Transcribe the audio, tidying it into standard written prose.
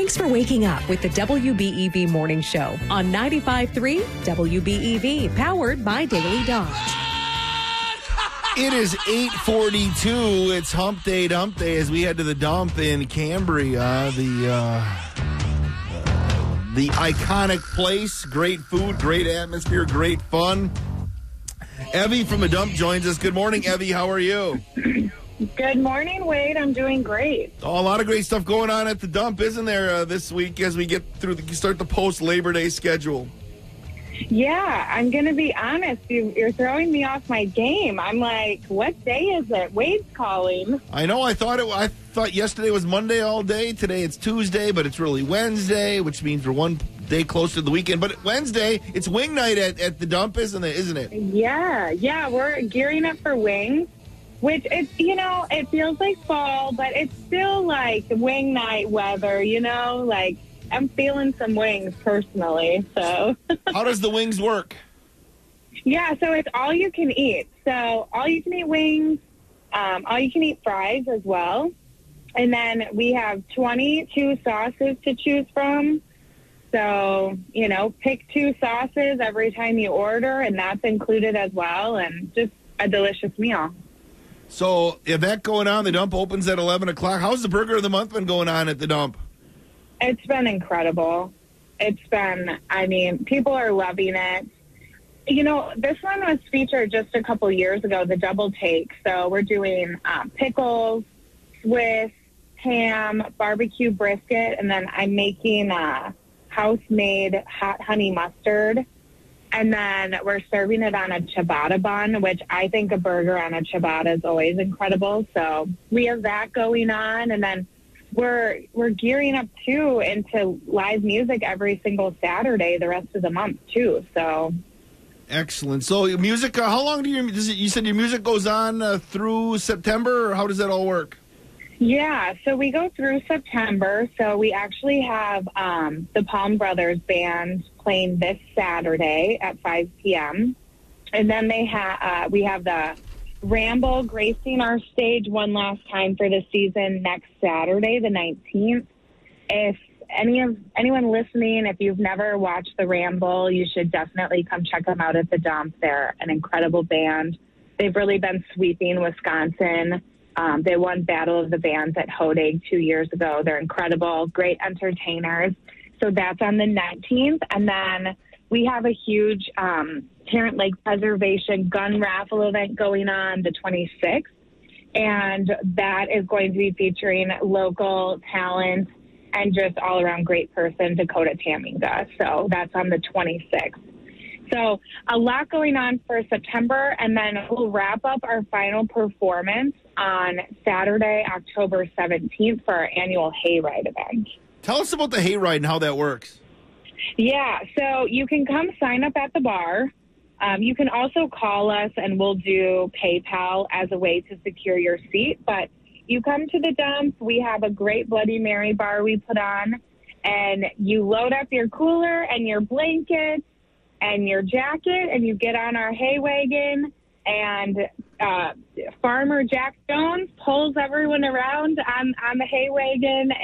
Thanks for waking up with the WBEV Morning Show on 95.3 WBEV, powered by Daily Dodge. It is 8:42. It's Hump Day as we head to the dump in Cambria, the iconic place. Great food, great atmosphere, great fun. Evie from the dump joins us. Good morning, Evie. How are you? Good morning, Wade. I'm doing great. Oh, a lot of great stuff going on at the dump, isn't there, this week as we get through start the post-Labor Day schedule? Yeah, I'm going to be honest. You're throwing me off my game. I'm like, what day is it? Wade's calling. I know. I thought yesterday was Monday all day. Today it's Tuesday, but it's really Wednesday, which means we're one day closer to the weekend. But Wednesday, it's wing night at the dump, isn't it? Yeah. We're gearing up for wings, which it feels like fall, but it's still like wing night weather. Like I'm feeling some wings personally. So how does the wings work? Yeah, so it's all you can eat. So all you can eat wings, all you can eat fries as well. And then we have 22 sauces to choose from. So, pick 2 sauces every time you order, and that's included as well, and just a delicious meal. So, if that going on, the dump opens at 11 o'clock. How's the Burger of the Month been going on at the dump? It's been incredible. People are loving it. This one was featured just a couple years ago, the double take. So we're doing pickles, Swiss, ham, barbecue brisket, and then I'm making house-made hot honey mustard. And then we're serving it on a ciabatta bun, which I think a burger on a ciabatta is always incredible. So we have that going on. And then we're gearing up, too, into live music every single Saturday the rest of the month, too. So excellent. So music, how long you said your music goes on through September, or how does that all work? Yeah, so we go through September. So we actually have the Palm Brothers Band playing this Saturday at 5 p.m. And then we have the Ramble gracing our stage one last time for the season next Saturday, the 19th. If anyone listening, if you've never watched the Ramble, you should definitely come check them out at the dump. They're an incredible band. They've really been sweeping Wisconsin. They won Battle of the Bands at Hodag 2 years ago. They're incredible, great entertainers. So that's on the 19th. And then we have a huge Tarrant Lake Preservation gun raffle event going on the 26th. And that is going to be featuring local talent and just all-around great person, Dakota Taminga. So that's on the 26th. So a lot going on for September, and then we'll wrap up our final performance on Saturday, October 17th for our annual Hayride event. Tell us about the Hayride and how that works. Yeah, so you can come sign up at the bar. You can also call us, and we'll do PayPal as a way to secure your seat. But you come to the dump. We have a great Bloody Mary bar we put on, and you load up your cooler and your blankets and your jacket, and you get on our hay wagon, and Farmer Jack Jones pulls everyone around on the hay wagon,